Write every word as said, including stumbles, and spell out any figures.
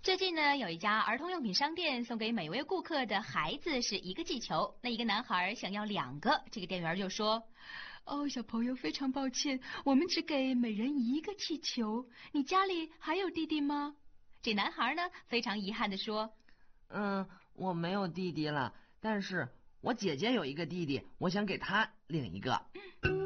最近呢，有一家儿童用品商店送给每位顾客的孩子是一个气球，那一个男孩想要两个，这个店员就说：哦，小朋友，非常抱歉，我们只给每人一个气球，你家里还有弟弟吗？这男孩呢，非常遗憾地说： 嗯，我没有弟弟了，但是我姐姐有一个弟弟，我想给他领一个。